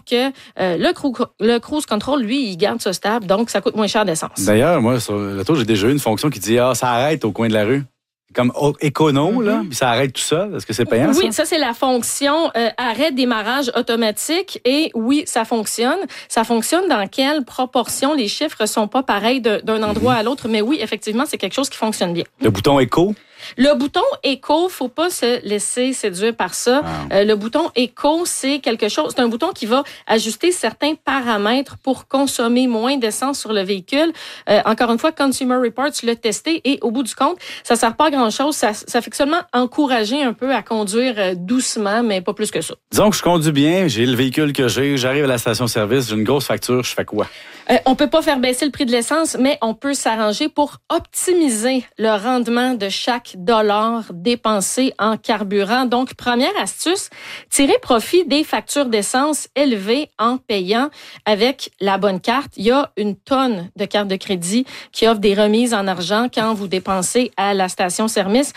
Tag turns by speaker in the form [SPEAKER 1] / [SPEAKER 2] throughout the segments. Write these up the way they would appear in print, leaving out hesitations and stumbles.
[SPEAKER 1] que le cruise control, lui, il garde ça stable, donc ça coûte moins cher d'essence.
[SPEAKER 2] D'ailleurs, moi, sur l'auto, j'ai déjà eu une fonction qui dit « Ah, ça arrête au coin de la rue ». Comme écono, là, puis ça arrête tout ça. Est-ce que c'est payant, ça?
[SPEAKER 1] Oui, ça, c'est la fonction arrêt-démarrage automatique. Et oui, ça fonctionne. Ça fonctionne dans quelle proportion? Les chiffres sont pas pareils d'un endroit à l'autre. Mais oui, effectivement, c'est quelque chose qui fonctionne bien.
[SPEAKER 2] Le bouton éco?
[SPEAKER 1] Le bouton éco, faut pas se laisser séduire par ça. Le bouton éco, c'est quelque chose, c'est un bouton qui va ajuster certains paramètres pour consommer moins d'essence sur le véhicule. Encore une fois, Consumer Reports l'a testé et au bout du compte, ça sert pas à grand-chose. Ça fait que seulement encourager un peu à conduire doucement, mais pas plus que ça.
[SPEAKER 2] Disons que je conduis bien, j'ai le véhicule que j'arrive à la station-service, j'ai une grosse facture, je fais quoi?
[SPEAKER 1] On peut pas faire baisser le prix de l'essence, mais on peut s'arranger pour optimiser le rendement de chaque dollar dépensé en carburant. Donc, première astuce, tirer profit des factures d'essence élevées en payant avec la bonne carte. Il y a une tonne de cartes de crédit qui offrent des remises en argent quand vous dépensez à la station-service.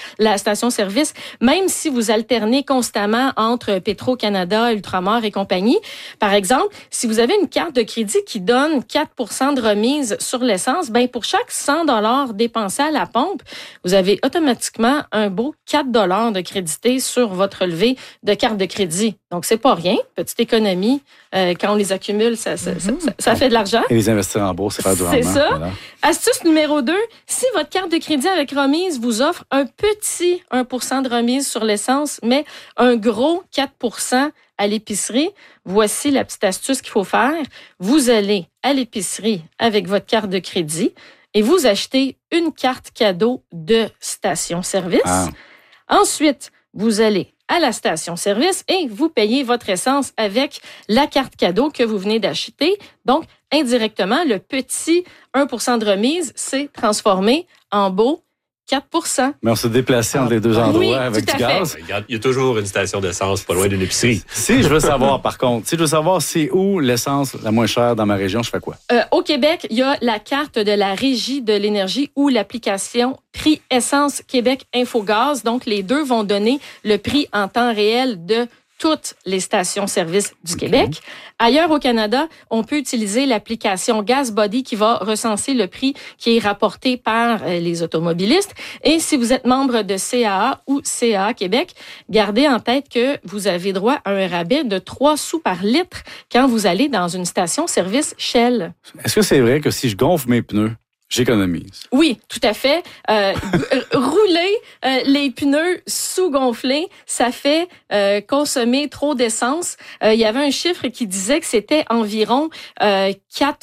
[SPEAKER 1] Même si vous alternez constamment entre Petro-Canada, Ultramar et compagnie. Par exemple, si vous avez une carte de crédit qui donne 4% de remise sur l'essence, ben pour chaque 100 $ dépensé à la pompe, vous avez automatiquement un beau 4 $ de crédité sur votre relevé de carte de crédit. Donc, c'est pas rien. Petite économie. Quand on les accumule, ça fait de l'argent.
[SPEAKER 2] Et les investir en bourse, c'est faire du rendement.
[SPEAKER 1] C'est ça.
[SPEAKER 2] Voilà.
[SPEAKER 1] Astuce numéro 2, si votre carte de crédit avec remise vous offre un petit 1% de remise sur l'essence, mais un gros 4% à l'épicerie, voici la petite astuce qu'il faut faire. Vous allez à l'épicerie avec votre carte de crédit et vous achetez une carte cadeau de station-service. Ensuite, vous allez à la station-service et vous payez votre essence avec la carte cadeau que vous venez d'acheter. Donc, indirectement, le petit 1% de remise s'est transformé en beau 4%.
[SPEAKER 2] Mais on s'est déplacé entre les deux endroits avec du gaz.
[SPEAKER 3] Il y a toujours une station d'essence pas loin d'une épicerie.
[SPEAKER 2] Si je veux savoir, par contre, c'est où l'essence la moins chère dans ma région, je fais quoi?
[SPEAKER 1] Au Québec, il y a la carte de la Régie de l'énergie ou l'application Prix Essence Québec Infogaz. Donc, les deux vont donner le prix en temps réel de toutes les stations-service du Québec. Ailleurs au Canada, on peut utiliser l'application GasBuddy qui va recenser le prix qui est rapporté par les automobilistes. Et si vous êtes membre de CAA ou CAA Québec, gardez en tête que vous avez droit à un rabais de 3 sous par litre quand vous allez dans une station-service Shell.
[SPEAKER 2] Est-ce que c'est vrai que si je gonfle mes pneus, j'économise?
[SPEAKER 1] Oui, tout à fait. Rouler les pneus sous-gonflés, ça fait consommer trop d'essence. Il y avait un chiffre qui disait que c'était environ 4%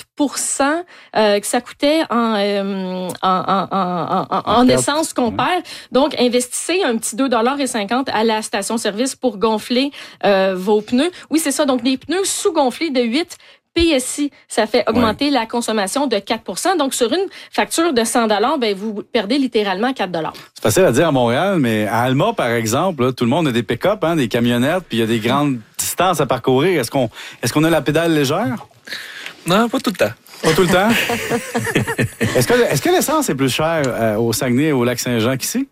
[SPEAKER 1] que ça coûtait en essence qu'on perd. Donc, investissez un petit 2,50 $ à la station-service pour gonfler vos pneus. Oui, c'est ça. Donc, des pneus sous-gonflés de 8 PSI, ça fait augmenter la consommation de 4%. Donc, sur une facture de 100 $, ben, vous perdez littéralement 4 $.
[SPEAKER 2] C'est facile à dire à Montréal, mais à Alma, par exemple, là, tout le monde a des pick-up, des camionnettes, puis il y a des grandes distances à parcourir. Est-ce qu'on a la pédale légère?
[SPEAKER 3] Non, pas tout le temps.
[SPEAKER 2] Pas tout le temps? Est-ce que l'essence est plus chère au Saguenay et au Lac-Saint-Jean qu'ici?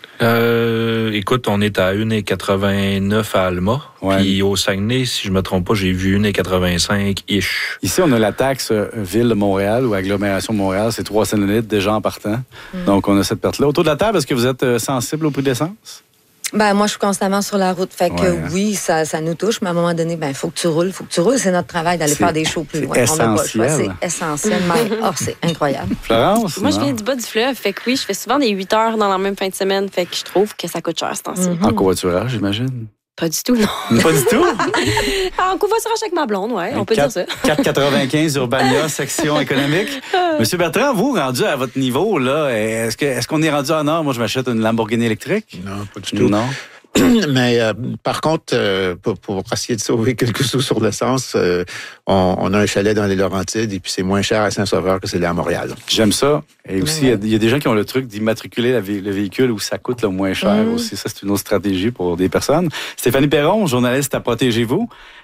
[SPEAKER 4] Écoute, on est à 1,89 à Alma.
[SPEAKER 2] Ouais.
[SPEAKER 4] Puis au Saguenay, si je me trompe pas, j'ai vu 1,85-ish.
[SPEAKER 2] Ici, on a la taxe Ville de Montréal ou Agglomération de Montréal. C'est 3 cents le litre déjà en partant. Donc, on a cette perte-là. Autour de la table, est-ce que vous êtes sensible au prix de l'essence?
[SPEAKER 5] Ben, moi, je suis constamment sur la route. Fait que oui, ça nous touche, mais à un moment donné, faut que tu roules. C'est notre travail d'aller faire des shows plus loin.
[SPEAKER 2] C'est essentiel.
[SPEAKER 5] C'est essentiel. C'est incroyable.
[SPEAKER 2] Florence?
[SPEAKER 6] Moi, je viens du bas du fleuve. Fait que oui, je fais souvent des 8 heures dans la même fin de semaine. Fait que je trouve que ça coûte cher ce temps-ci.
[SPEAKER 2] En covoiturage, j'imagine?
[SPEAKER 6] Pas du tout, non.
[SPEAKER 2] Pas du tout?
[SPEAKER 6] En covoiturage avec ma blonde, ouais, on peut dire ça.
[SPEAKER 2] 4,95 Urbania, section économique. Monsieur Bertrand, vous, rendu à votre niveau, là, est-ce qu'on est rendu en or? Moi, je m'achète une Lamborghini électrique?
[SPEAKER 7] Non, pas du tout.
[SPEAKER 2] Non.
[SPEAKER 7] Mais par contre, pour essayer de sauver quelques sous sur l'essence, on a un chalet dans les Laurentides et puis c'est moins cher à Saint-Sauveur que c'est à Montréal.
[SPEAKER 2] J'aime ça. Et aussi, il y a des gens qui ont le truc d'immatriculer le véhicule où ça coûte le moins cher aussi. Ça, c'est une autre stratégie pour des personnes. Stéphanie Perron, journaliste à Protégez-vous.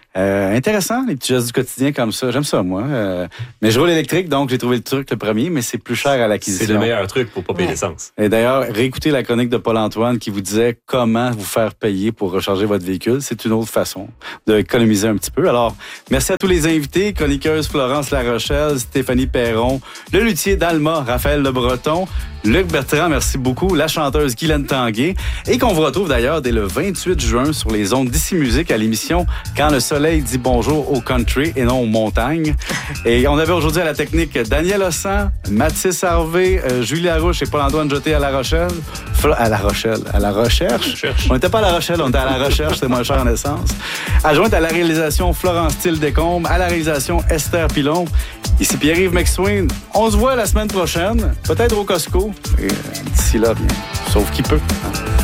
[SPEAKER 2] Intéressant, les petits gestes du quotidien comme ça. J'aime ça, moi. Mais je roule électrique, donc j'ai trouvé le truc le premier, mais c'est plus cher à l'acquisition.
[SPEAKER 3] C'est le meilleur truc pour pas payer l'essence.
[SPEAKER 2] Et d'ailleurs, réécoutez la chronique de Paul-Antoine qui vous disait comment vous faire payer pour recharger votre véhicule. C'est une autre façon d'économiser un petit peu. Alors, merci à tous les invités, chroniqueuse Florence Larochelle, Stéphanie Perron, le luthier d'Alma, Raphaël Le Breton, Luc Bertrand, merci beaucoup, la chanteuse Guylaine Tanguay, et qu'on vous retrouve d'ailleurs dès le 28 juin sur les ondes d'Ici Musique à l'émission Quand le soleil dit bonjour au country et non aux montagnes. Et on avait aujourd'hui à la technique Daniel Ossan, Mathis Harvey, Julie Larouche et Paul-Antoine Jeté à La Rochelle. À La Recherche. On n'était pas à La Rochelle, on était à La Recherche, c'était moins cher en essence. Adjointe à la réalisation Florence Thiel-Descombes, à la réalisation Esther Pilon. Ici Pierre-Yves McSween. On se voit la semaine prochaine, peut-être au Costco. Et d'ici là, bien, sauf qui peut.